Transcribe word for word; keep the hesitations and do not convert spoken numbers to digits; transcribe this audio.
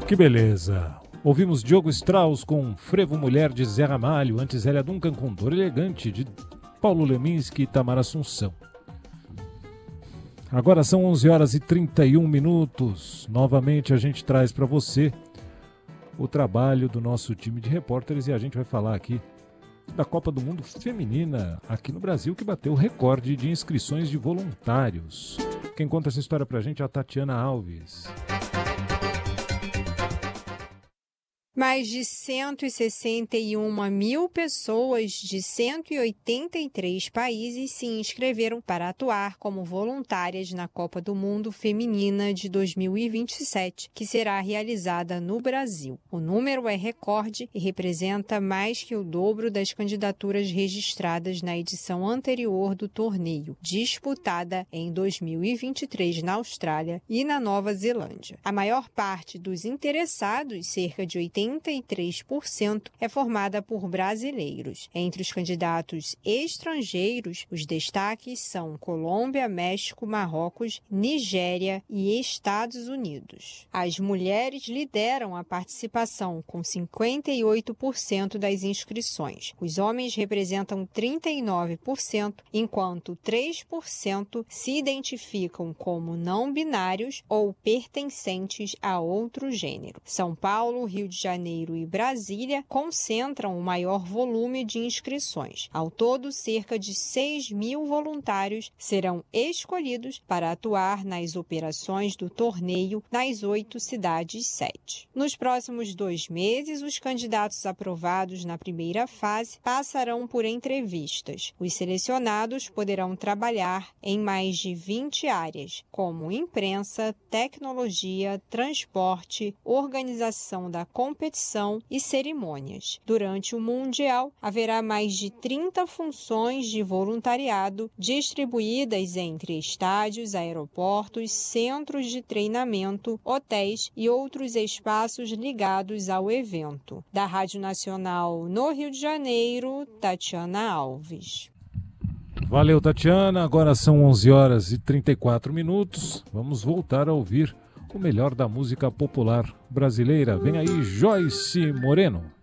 Que beleza! Ouvimos Diogo Strauss com Frevo Mulher de Zé Ramalho, antes Zélia Duncan com Dor Elegante de Paulo Leminski e Tamar Assunção. Agora são onze horas e trinta e um minutos. Novamente a gente traz para você o trabalho do nosso time de repórteres e a gente vai falar aqui da Copa do Mundo Feminina aqui no Brasil, que bateu o recorde de inscrições de voluntários. Quem conta essa história pra gente é a Tatiana Alves. Mais de cento e sessenta e uma mil pessoas de cento e oitenta e três países se inscreveram para atuar como voluntárias na Copa do Mundo Feminina de dois mil e vinte e sete, que será realizada no Brasil. O número é recorde e representa mais que o dobro das candidaturas registradas na edição anterior do torneio, disputada em dois mil e vinte e três na Austrália e na Nova Zelândia. A maior parte dos interessados, cerca de oitenta e três por cento, é formada por brasileiros. Entre os candidatos estrangeiros, os destaques são Colômbia, México, Marrocos, Nigéria e Estados Unidos. As mulheres lideram a participação com cinquenta e oito por cento das inscrições. Os homens representam trinta e nove por cento, enquanto três por cento se identificam como não binários ou pertencentes a outro gênero. São Paulo, Rio de Janeiro e Brasília concentram o maior volume de inscrições. Ao todo, cerca de seis mil voluntários serão escolhidos para atuar nas operações do torneio nas oito cidades sede. Nos próximos dois meses, os candidatos aprovados na primeira fase passarão por entrevistas. Os selecionados poderão trabalhar em mais de vinte áreas, como imprensa, tecnologia, transporte, organização da competição e cerimônias. Durante o Mundial, haverá mais de trinta funções de voluntariado distribuídas entre estádios, aeroportos, centros de treinamento, hotéis e outros espaços ligados ao evento. Da Rádio Nacional no Rio de Janeiro, Tatiana Alves. Valeu, Tatiana. Agora são onze horas e trinta e quatro minutos. Vamos voltar a ouvir o melhor da música popular brasileira. Vem aí, Joyce Moreno.